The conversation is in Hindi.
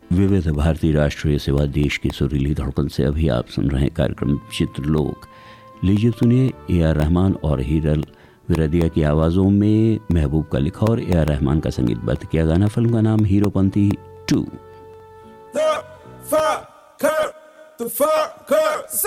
विविध भारतीय राष्ट्रीय सेवा देश की सुरीली धड़कन से अभी आप सुन रहे हैं कार्यक्रम चित्रलोक। लीजिए सुनिए ए आर रहमान और हीरल विरदिया की आवाज़ों में महबूब का लिखा और ए आर रहमान का संगीतबद्ध किया गाना। फिल्म का नाम हीरोपंती 2।